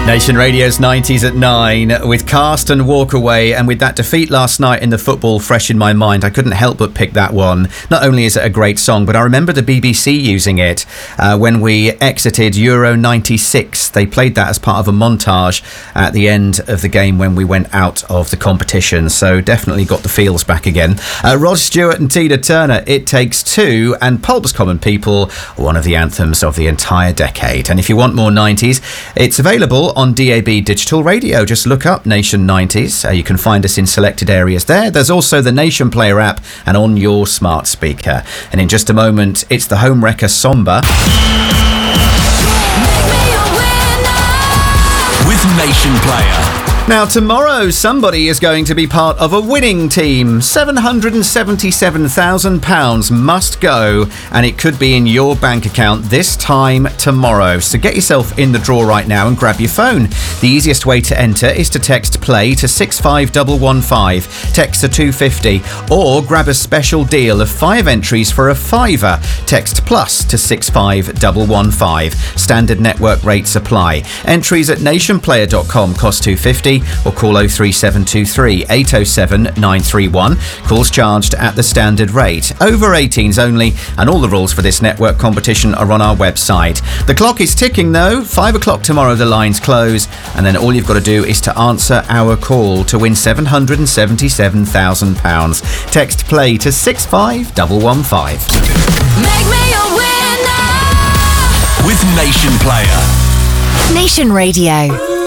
Nation Radio's 90s at 9 with Cast and Walk Away, and with that defeat last night in the football fresh in my mind, I couldn't help but pick that one. Not only is it a great song, but I remember the BBC using it when we exited Euro 96. They played that as part of a montage at the end of the game when we went out of the competition, so definitely got the feels back again. Rod Stewart and Tina Turner, It Takes Two, and Pulp's Common People, one of the anthems of the entire decade. And if you want more 90s, it's available on DAB Digital Radio. Just look up Nation 90s. You can find us in selected areas there. There's also the Nation Player app and on your smart speaker. And in just a moment, it's the Home Wrecker Somber. With Nation Player. Now, tomorrow, somebody is going to be part of a winning team. £777,000 must go, and it could be in your bank account this time tomorrow. So get yourself in the draw right now and grab your phone. The easiest way to enter is to text PLAY to 65115, text to 250, or grab a special deal of 5 entries for a £5. Text PLUS to 65115. Standard network rates apply. Entries at nationplayer.com cost £250. Or call 03723 807 931. Calls charged at the standard rate. Over 18s only, and all the rules for this network competition are on our website. The clock is ticking though. 5 o'clock tomorrow the lines close, and then all you've got to do is to answer our call to win £777,000. Text PLAY to 65115. Make me a winner with Nation Player. Nation Radio.